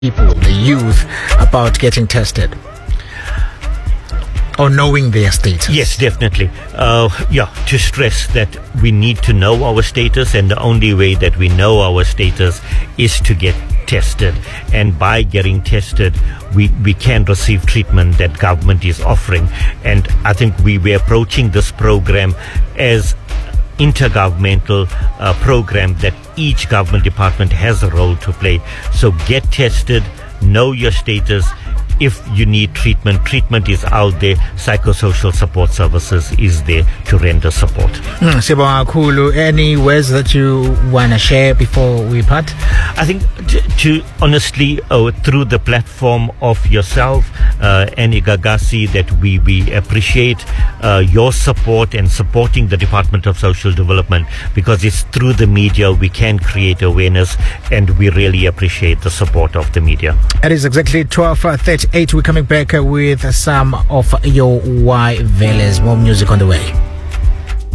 people, the youth, about getting tested or knowing their status? Yes, definitely. To stress that we need to know our status, and the only way that we know our status is to get tested. And by getting tested, we can receive treatment that government is offering. And I think we're approaching this program as intergovernmental program that each government department has a role to play. So get tested, know your status. If you need treatment is out there. Psychosocial support services is there to render support. Sibonga kakhulu. Any words that you want to share before we part? I think to honestly, through the platform of yourself and Igagasi, that we appreciate your support and supporting the Department of Social Development, because it's through the media we can create awareness, and we really appreciate the support of the media. It is exactly 12:38. We're coming back with some of your Y Veles. More music on the way.